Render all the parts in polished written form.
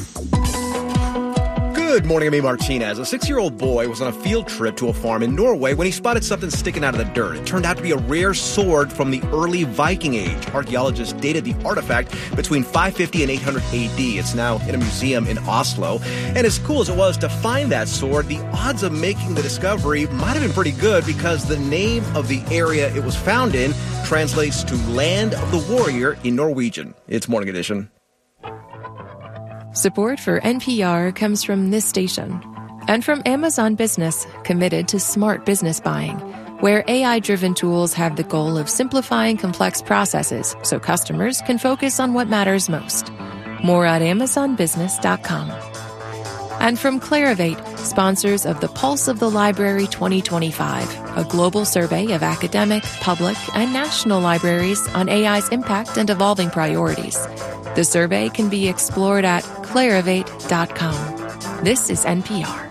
Good morning, I'm A. Martinez. A 6-year-old boy was on a field trip to a farm in Norway when he spotted something sticking out of the dirt. It turned out to be a rare sword from the early Viking Age. Archaeologists dated the artifact between 550 and 800 AD. It's now in a museum in Oslo. And as cool as it was to find that sword, the odds of making the discovery might have been pretty good because the name of the area it was found in translates to Land of the Warrior in Norwegian. It's Morning Edition. Support for NPR comes from this station and from Amazon Business, committed to smart business buying, where AI-driven tools have the goal of simplifying complex processes so customers can focus on what matters most. More at amazonbusiness.com. And from Clarivate, sponsors of the Pulse of the Library 2025, a global survey of academic, public, and national libraries on AI's impact and evolving priorities. The survey can be explored at clarivate.com. This is NPR.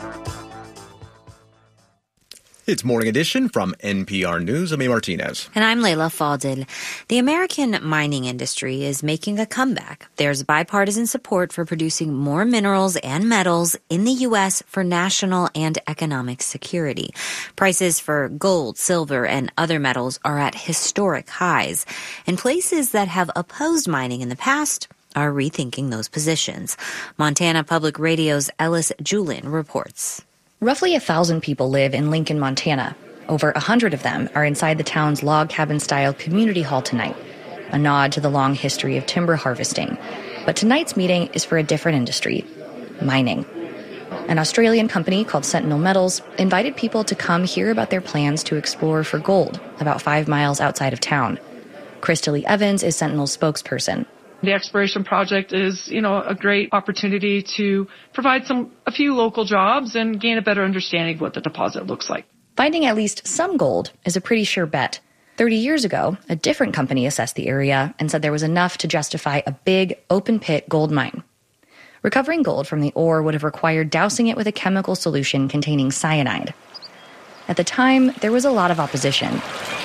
It's Morning Edition from NPR News. I'm A. Martinez. And I'm Layla Faldil. The American mining industry is making a comeback. There's bipartisan support for producing more minerals and metals in the U.S. for national and economic security. Prices for gold, silver, and other metals are at historic highs. And places that have opposed mining in the past are rethinking those positions. Montana Public Radio's Ellis Julin reports. Roughly 1,000 people live in Lincoln, Montana. Over 100 of them are inside the town's log cabin-style community hall tonight, a nod to the long history of timber harvesting. But tonight's meeting is for a different industry, mining. An Australian company called Sentinel Metals invited people to come hear about their plans to explore for gold about 5 miles outside of town. Krista Lee Evans is Sentinel's spokesperson. The exploration project is, a great opportunity to provide a few local jobs and gain a better understanding of what the deposit looks like. Finding at least some gold is a pretty sure bet. 30 years ago, a different company assessed the area and said there was enough to justify a big open-pit gold mine. Recovering gold from the ore would have required dousing it with a chemical solution containing cyanide. At the time, there was a lot of opposition.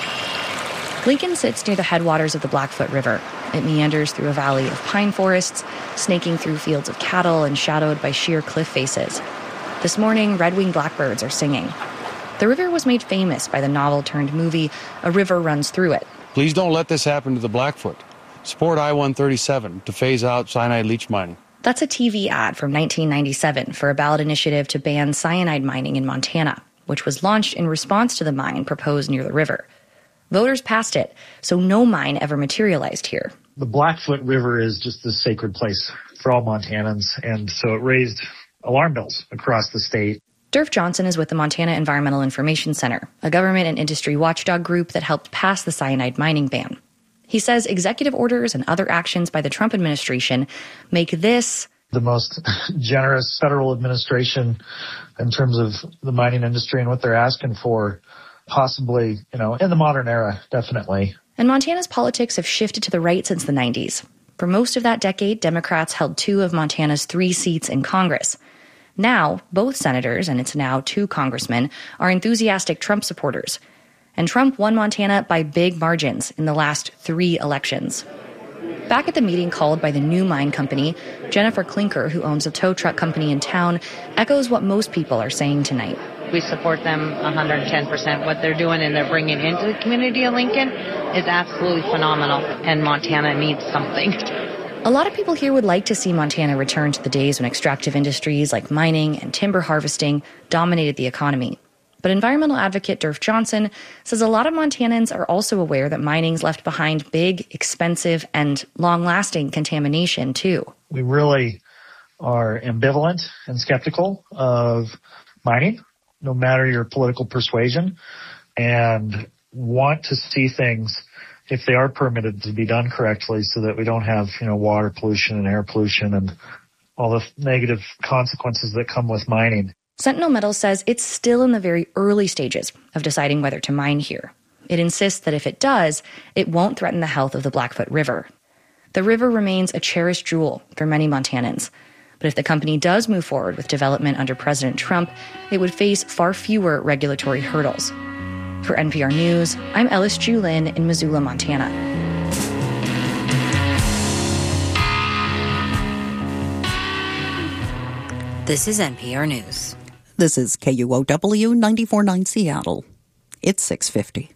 Lincoln sits near the headwaters of the Blackfoot River. It meanders through a valley of pine forests, snaking through fields of cattle and shadowed by sheer cliff faces. This morning, red-winged blackbirds are singing. The river was made famous by the novel-turned-movie A River Runs Through It. Please don't let this happen to the Blackfoot. Support I-137 to phase out cyanide leach mining. That's a TV ad from 1997 for a ballot initiative to ban cyanide mining in Montana, which was launched in response to the mine proposed near the river. Voters passed it, so no mine ever materialized here. The Blackfoot River is just this sacred place for all Montanans, and so it raised alarm bells across the state. Durf Johnson is with the Montana Environmental Information Center, a government and industry watchdog group that helped pass the cyanide mining ban. He says executive orders and other actions by the Trump administration make this the most generous federal administration in terms of the mining industry and what they're asking for. Possibly, in the modern era, definitely. And Montana's politics have shifted to the right since the 90s. For most of that decade, Democrats held 2 of Montana's 3 seats in Congress. Now, both senators, and it's now 2 congressmen, are enthusiastic Trump supporters. And Trump won Montana by big margins in the last 3 elections. Back at the meeting called by the new mine company, Jennifer Klinker, who owns a tow truck company in town, echoes what most people are saying tonight. We support them 110%. What they're doing and they're bringing into the community of Lincoln is absolutely phenomenal, and Montana needs something. A lot of people here would like to see Montana return to the days when extractive industries like mining and timber harvesting dominated the economy. But environmental advocate Durf Johnson says a lot of Montanans are also aware that mining's left behind big, expensive, and long-lasting contamination, too. We really are ambivalent and skeptical of mining, no matter your political persuasion, and want to see things, if they are permitted, to be done correctly so that we don't have, water pollution and air pollution and all the negative consequences that come with mining. Sentinel Metals says it's still in the very early stages of deciding whether to mine here. It insists that if it does, it won't threaten the health of the Blackfoot River. The river remains a cherished jewel for many Montanans. But if the company does move forward with development under President Trump, it would face far fewer regulatory hurdles. For NPR News, I'm Ellis Julin in Missoula, Montana. This is NPR News. This is KUOW 94.9 Seattle. It's 6:50.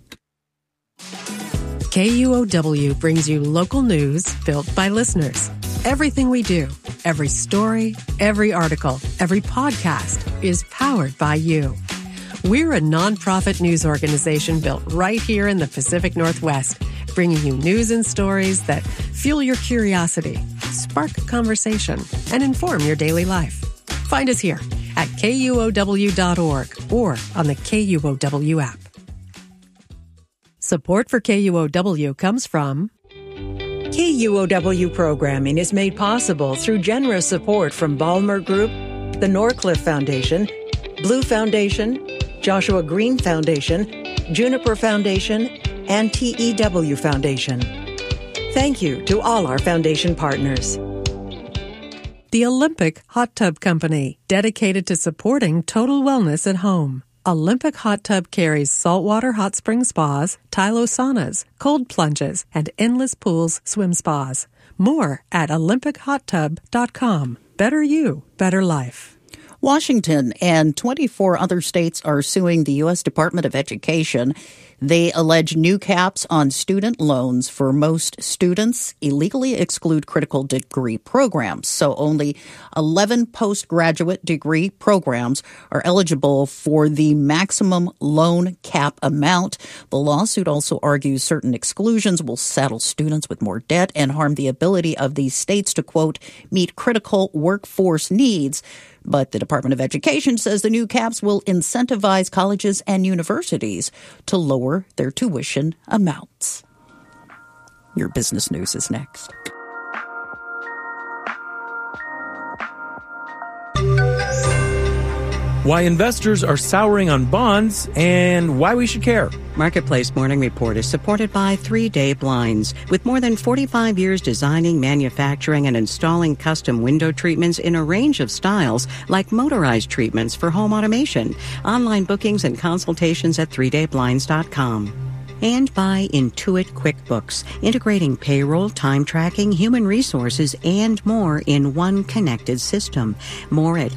KUOW brings you local news built by listeners. Everything we do, every story, every article, every podcast is powered by you. We're a nonprofit news organization built right here in the Pacific Northwest, bringing you news and stories that fuel your curiosity, spark conversation, and inform your daily life. Find us here at KUOW.org or on the KUOW app. Support for KUOW comes from KUOW programming is made possible through generous support from Ballmer Group, the Norcliffe Foundation, Blue Foundation, Joshua Green Foundation, Juniper Foundation, and TEW Foundation. Thank you to all our foundation partners. the Olympic Hot Tub Company, dedicated to supporting total wellness at home. Olympic Hot Tub carries saltwater hot spring spas, Tylo saunas, cold plunges, and endless pools swim spas. More at olympichottub.com. Better you, better life. Washington and 24 other states are suing the U.S. Department of Education. They allege new caps on student loans for most students illegally exclude critical degree programs. So only 11 postgraduate degree programs are eligible for the maximum loan cap amount. The lawsuit also argues certain exclusions will saddle students with more debt and harm the ability of these states to, quote, meet critical workforce needs. But the Department of Education says the new caps will incentivize colleges and universities to lower their tuition amounts. Your business news is next. Why investors are souring on bonds and why we should care. Marketplace Morning Report is supported by 3 Day Blinds. With more than 45 years designing, manufacturing, and installing custom window treatments in a range of styles, like motorized treatments for home automation. Online bookings and consultations at 3dayblinds.com. And by Intuit QuickBooks, integrating payroll, time tracking, human resources, and more in one connected system. More at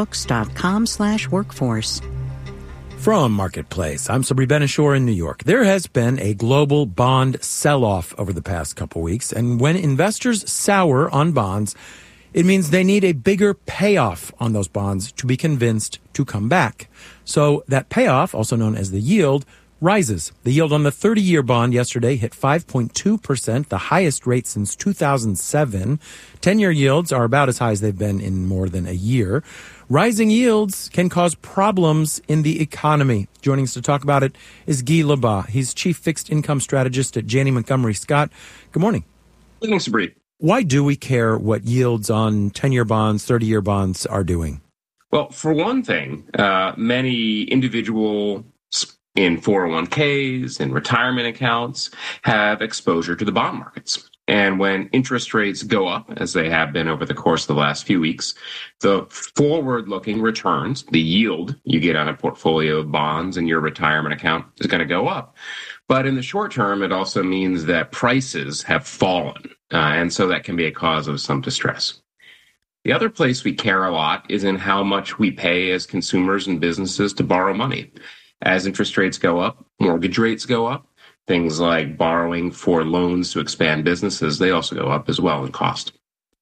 quickbooks.com/workforce. From Marketplace, I'm Sabri Benishore in New York. There has been a global bond sell-off over the past couple weeks, and when investors sour on bonds, it means they need a bigger payoff on those bonds to be convinced to come back. So that payoff, also known as the yield, rises. The yield on the 30-year bond yesterday hit 5.2%, the highest rate since 2007. 10-year yields are about as high as they've been in more than a year. Rising yields can cause problems in the economy. Joining us to talk about it is Guy Lebas. He's chief fixed income strategist at Janney Montgomery Scott. Good morning. Good morning, Sabri. Why do we care what yields on 10-year bonds, 30-year bonds are doing? Well, for one thing, many individual in 401ks and retirement accounts have exposure to the bond markets. And when interest rates go up, as they have been over the course of the last few weeks, the forward-looking returns, the yield you get on a portfolio of bonds in your retirement account is going to go up. But in the short term, it also means that prices have fallen. And so that can be a cause of some distress. The other place we care a lot is in how much we pay as consumers and businesses to borrow money. As interest rates go up, mortgage rates go up. Things like borrowing for loans to expand businesses, they also go up as well in cost.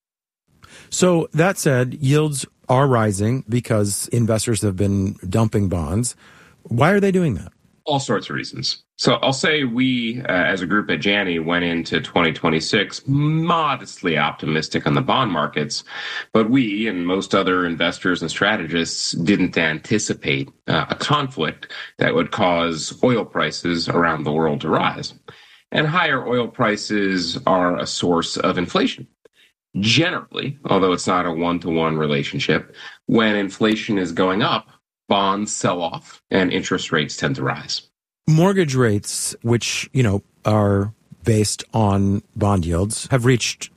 So that said, yields are rising because investors have been dumping bonds. Why are they doing that? All sorts of reasons. So I'll say we, as a group at Janney, went into 2026 modestly optimistic on the bond markets, but we and most other investors and strategists didn't anticipate a conflict that would cause oil prices around the world to rise. And higher oil prices are a source of inflation. Generally, although it's not a one-to-one relationship, when inflation is going up, bonds sell off and interest rates tend to rise. Mortgage rates, which, are based on bond yields, have reached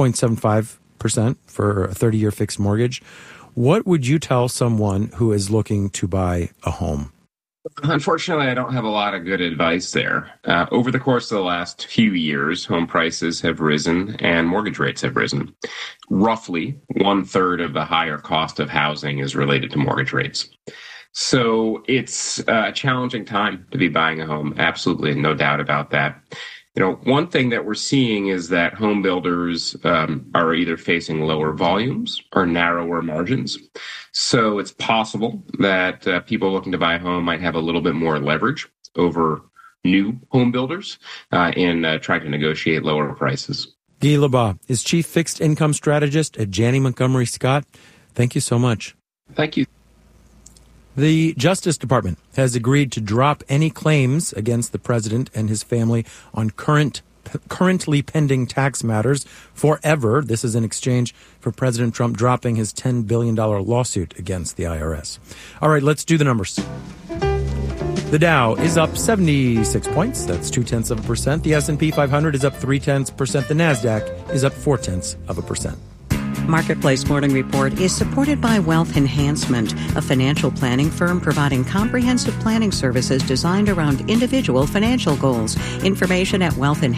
6.75% for a 30-year fixed mortgage. What would you tell someone who is looking to buy a home? Unfortunately, I don't have a lot of good advice there. Over the course of the last few years, home prices have risen and mortgage rates have risen. Roughly 1/3 of the higher cost of housing is related to mortgage rates. So it's a challenging time to be buying a home. Absolutely, no doubt about that. One thing that we're seeing is that home builders are either facing lower volumes or narrower margins. So it's possible that people looking to buy a home might have a little bit more leverage over new home builders in trying to negotiate lower prices. Guy Lebas is Chief Fixed Income Strategist at Janney Montgomery Scott. Thank you so much. Thank you. The Justice Department has agreed to drop any claims against the president and his family on currently pending tax matters forever. This is in exchange for President Trump dropping his $10 billion lawsuit against the IRS. All right, let's do the numbers. The Dow is up 76 points. That's 0.2%. The S&P 500 is up 0.3%. The NASDAQ is up 0.4%. Marketplace Morning Report is supported by Wealth Enhancement, a financial planning firm providing comprehensive planning services designed around individual financial goals. Information at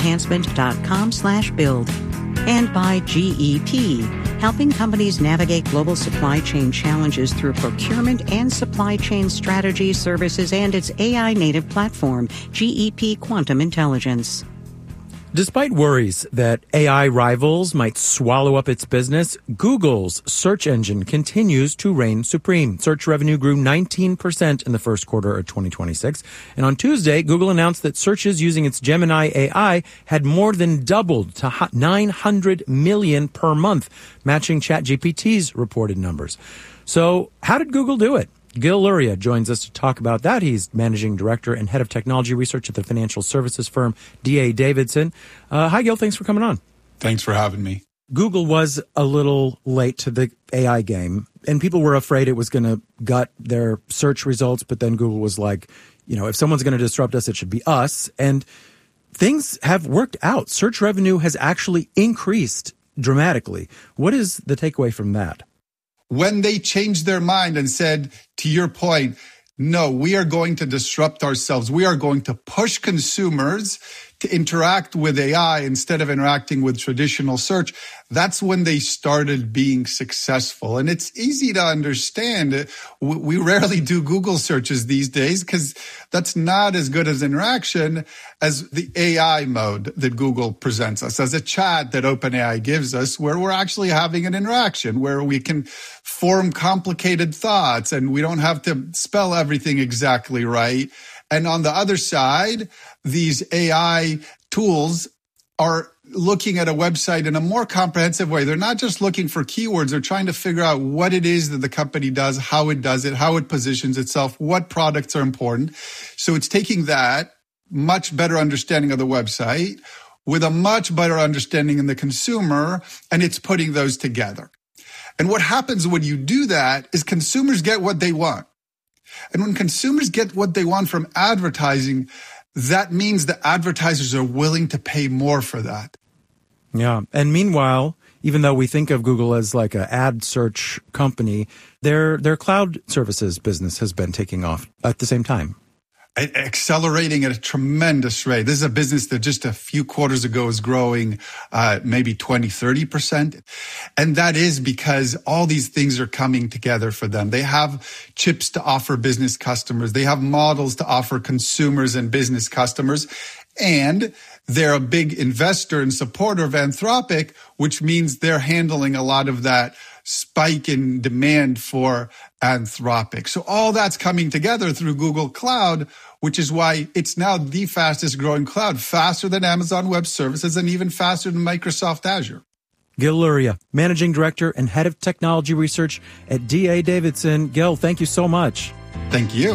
wealthenhancement.com/build. And by GEP, helping companies navigate global supply chain challenges through procurement and supply chain strategy services and its AI-native platform, GEP Quantum Intelligence. Despite worries that AI rivals might swallow up its business, Google's search engine continues to reign supreme. Search revenue grew 19% in the first quarter of 2026. And on Tuesday, Google announced that searches using its Gemini AI had more than doubled to 900 million per month, matching ChatGPT's reported numbers. So how did Google do it? Gil Luria joins us to talk about that. He's managing director and head of technology research at the financial services firm D.A. Davidson. Hi, Gil. Thanks for coming on. Thanks for having me. Google was a little late to the AI game, and people were afraid it was going to gut their search results. But then Google was like, if someone's going to disrupt us, it should be us. And things have worked out. Search revenue has actually increased dramatically. What is the takeaway from that? When they changed their mind and said, to your point, no, we are going to disrupt ourselves. We are going to push consumers to interact with AI instead of interacting with traditional search. That's when they started being successful. And it's easy to understand. We rarely do Google searches these days because that's not as good as interaction as the AI mode that Google presents us, as a chat that OpenAI gives us, where we're actually having an interaction, where we can form complicated thoughts and we don't have to spell everything exactly right. And on the other side, these AI tools are looking at a website in a more comprehensive way. They're not just looking for keywords. They're trying to figure out what it is that the company does, how it does it, how it positions itself, what products are important. So it's taking that much better understanding of the website with a much better understanding in the consumer, and it's putting those together. And what happens when you do that is consumers get what they want. And when consumers get what they want from advertising, that means the advertisers are willing to pay more for that. Yeah. And meanwhile, even though we think of Google as like an ad search company, their cloud services business has been taking off at the same time. Accelerating at a tremendous rate. This is a business that just a few quarters ago was growing maybe 20-30%. And that is because all these things are coming together for them. They have chips to offer business customers. They have models to offer consumers and business customers. And they're a big investor and supporter of Anthropic, which means they're handling a lot of that spike in demand for Anthropic. So all that's coming together through Google Cloud, which is why it's now the fastest growing cloud, faster than Amazon Web Services and even faster than Microsoft Azure. Gil Luria, Managing Director and Head of Technology Research at D.A. Davidson. Gil, thank you so much. Thank you.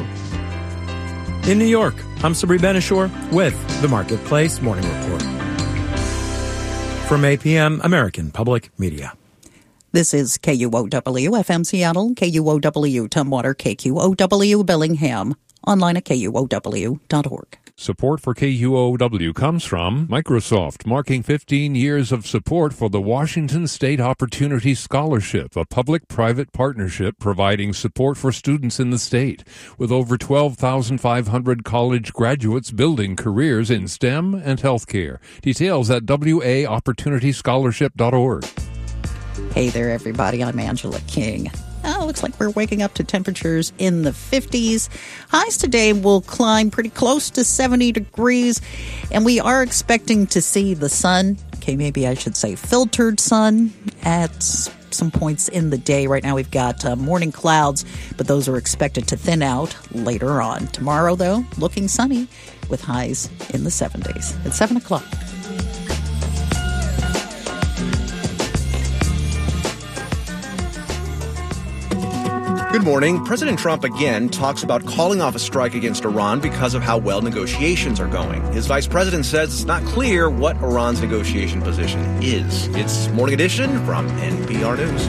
In New York, I'm Sabri Ben-Achour with the Marketplace Morning Report. From APM, American Public Media. This is KUOW FM Seattle, KUOW Tumwater, KQOW Bellingham, online at KUOW.org. Support for KUOW comes from Microsoft, marking 15 years of support for the Washington State Opportunity Scholarship, a public-private partnership providing support for students in the state, with over 12,500 college graduates building careers in STEM and healthcare. Details at waopportunityscholarship.org. Hey there, everybody. I'm Angela King. Looks like we're waking up to temperatures in the 50s. Highs today will climb pretty close to 70 degrees, and we are expecting to see the sun, maybe I should say filtered sun, at some points in the day. Right now we've got morning clouds, but those are expected to thin out later on. Tomorrow, though, looking sunny with highs in the 70s. It's 7 o'clock. Good morning. President Trump again talks about calling off a strike against Iran because of how well negotiations are going. His vice president says it's not clear what Iran's negotiation position is. It's Morning Edition from NPR News.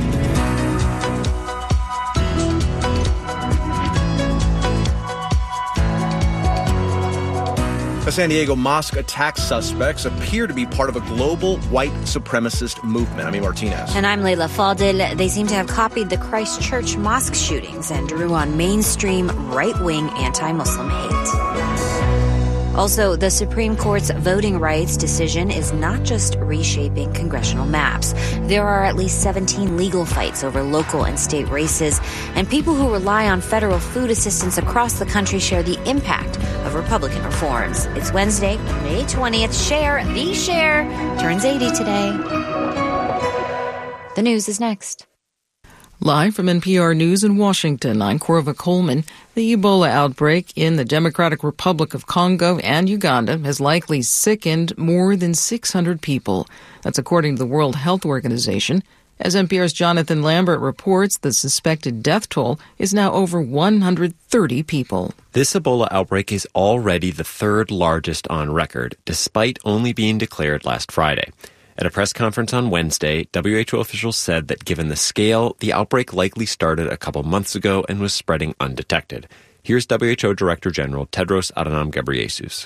The San Diego mosque attack suspects appear to be part of a global white supremacist movement. I'm Martinez. And I'm Leila Fadel. They seem to have copied the Christchurch mosque shootings and drew on mainstream right-wing anti-Muslim hate. Also, the Supreme Court's voting rights decision is not just reshaping congressional maps. There are at least 17 legal fights over local and state races, and people who rely on federal food assistance across the country share the impact of Republican reforms. It's Wednesday, May 20th. Cher turns 80 today. The news is next. Live from NPR News in Washington, I'm Corva Coleman. The Ebola outbreak in the Democratic Republic of Congo and Uganda has likely sickened more than 600 people. That's according to the World Health Organization. As NPR's Jonathan Lambert reports, the suspected death toll is now over 130 people. This Ebola outbreak is already the third largest on record, despite only being declared last Friday. At a press conference on Wednesday, WHO officials said that given the scale, the outbreak likely started a couple months ago and was spreading undetected. Here's WHO Director General Tedros Adhanom Ghebreyesus.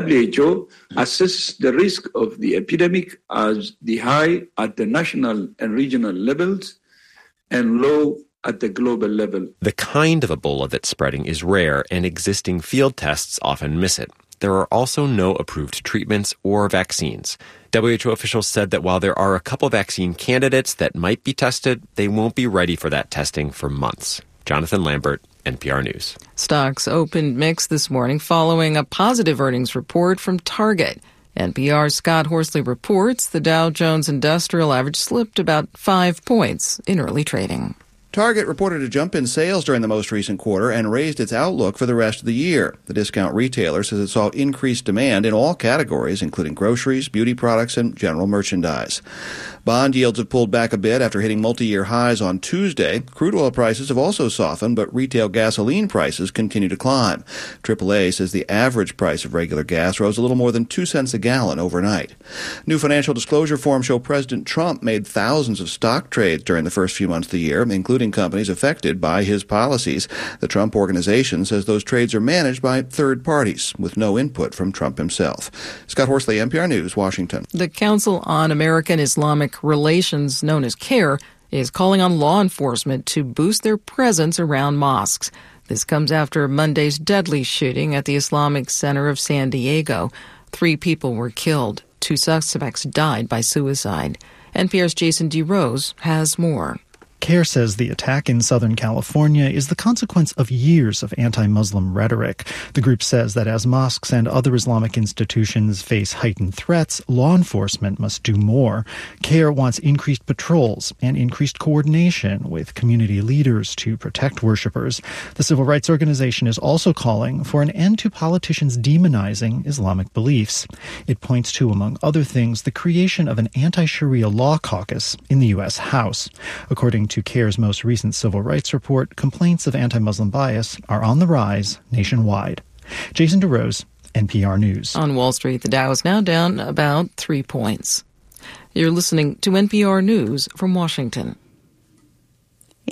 WHO assesses the risk of the epidemic as the high at the national and regional levels and low at the global level. The kind of Ebola that's spreading is rare, and existing field tests often miss it. There are also no approved treatments or vaccines. WHO officials said that while there are a couple vaccine candidates that might be tested, they won't be ready for that testing for months. Jonathan Lambert, NPR News. Stocks opened mixed this morning following a positive earnings report from Target. NPR's Scott Horsley reports the Dow Jones Industrial Average slipped about 5 points in early trading. Target reported a jump in sales during the most recent quarter and raised its outlook for the rest of the year. The discount retailer says it saw increased demand in all categories, including groceries, beauty products, and general merchandise. Bond yields have pulled back a bit after hitting multi-year highs on Tuesday. Crude oil prices have also softened, but retail gasoline prices continue to climb. AAA says the average price of regular gas rose a little more than 2 cents a gallon overnight. New financial disclosure forms show President Trump made thousands of stock trades during the first few months of the year, including companies affected by his policies. The Trump Organization says those trades are managed by third parties with no input from Trump himself. Scott Horsley, NPR News, Washington. The Council on American Islamic Relations, known as CAIR, is calling on law enforcement to boost their presence around mosques. This comes after Monday's deadly shooting at the Islamic Center of San Diego. 3 people were killed. 2 suspects died by suicide. NPR's Jason DeRose has more. CAIR says the attack in Southern California is the consequence of years of anti-Muslim rhetoric. The group says that as mosques and other Islamic institutions face heightened threats, law enforcement must do more. CAIR wants increased patrols and increased coordination with community leaders to protect worshippers. The civil rights organization is also calling for an end to politicians demonizing Islamic beliefs. It points to, among other things, the creation of an anti-Sharia law caucus in the U.S. House. According to CAIR's most recent civil rights report, complaints of anti-Muslim bias are on the rise nationwide. Jason DeRose, NPR News. On Wall Street, the Dow is now down about 3 points. You're listening to NPR News from Washington.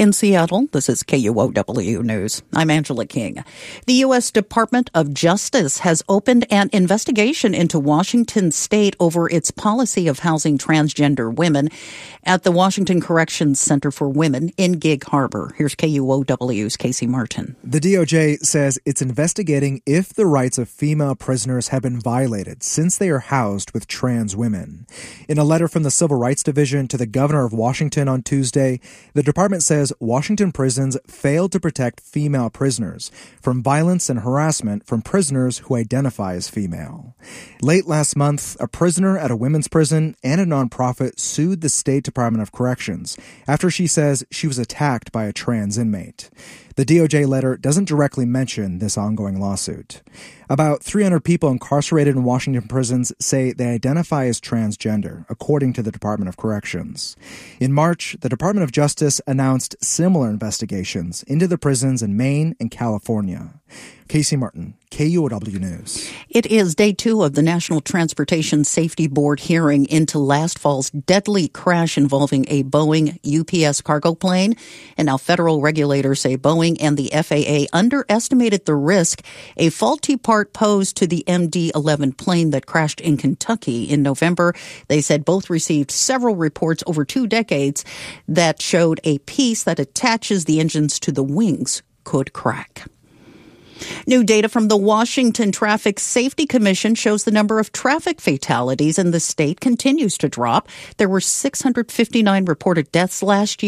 In Seattle, this is KUOW News. I'm Angela King. The U.S. Department of Justice has opened an investigation into Washington State over its policy of housing transgender women at the Washington Corrections Center for Women in Gig Harbor. Here's KUOW's Casey Martin. The DOJ says it's investigating if the rights of female prisoners have been violated since they are housed with trans women. In a letter from the Civil Rights Division to the governor of Washington on Tuesday, the department says Washington prisons failed to protect female prisoners from violence and harassment from prisoners who identify as female. Late last month, a prisoner at a women's prison and a nonprofit sued the State Department of Corrections after she says she was attacked by a trans inmate. The DOJ letter doesn't directly mention this ongoing lawsuit. About 300 people incarcerated in Washington prisons say they identify as transgender, according to the Department of Corrections. In March, the Department of Justice announced similar investigations into the prisons in Maine and California. Casey Martin, KUOW News. It is day 2 of the National Transportation Safety Board hearing into last fall's deadly crash involving a Boeing UPS cargo plane. And now federal regulators say Boeing and the FAA underestimated the risk a faulty part posed to the MD-11 plane that crashed in Kentucky in November. They said both received several reports over 2 decades that showed a piece that attaches the engines to the wings could crack. New data from the Washington Traffic Safety Commission shows the number of traffic fatalities in the state continues to drop. There were 659 reported deaths last year.